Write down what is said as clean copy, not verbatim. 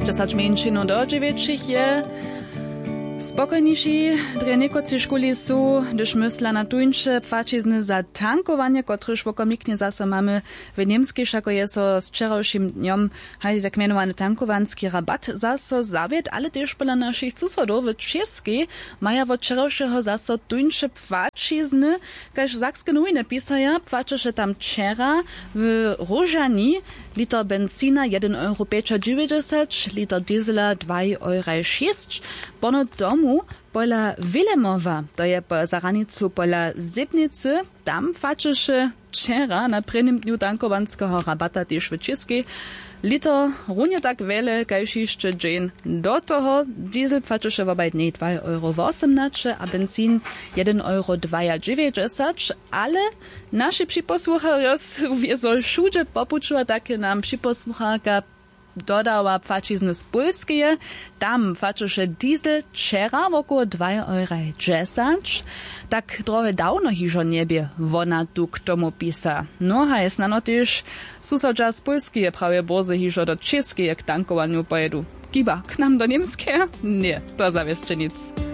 10 mniejszino do 9 je. Spokojniejsi dre niekoci szkoli są, gdyż mysla na tuńcze płacizny za tankowanie, kotryż wokomiknie zase mamy w niemskiej szako jeso z wczorajszym dniom hajde tak mianowany tankowanski rabat zase zawied, ale też pola naszych susodów w Czeskiej maja od wczorajszego zase tuńcze płacizny, każ Sakskie Nowiny pisaja, płaczysze tam wczera w Różani liter benzina 1,95 €, liter diesela 2,06 €. Pono domu pola Wilemowa, to je po zaranicu pola Zibnicy, tam płaczysze wczera na prvnym dniu tankowanskiego rabata też w Czeskiej liter równie tak wiele, kaž jeszcze dzień do toho. Diesel płaczysze wobaj dni 2,18 €, a benzin 1,29 €, ale nasi przyposłuchacze wiedzą wszędzie popuczuła takie nam przyposłuchaka dodała płacizny z Polskie, tam płaczysze diesel wczera około 2,10 €. Tak trochę dawno hižo niebie wona tu k tomu pisa. No a jest nano też susodža z Polskie prawie bozy hižo do Českej k tankowaniu pojedu. Kiba, k nam do Niemskie? Nie, to zawieszcze nic.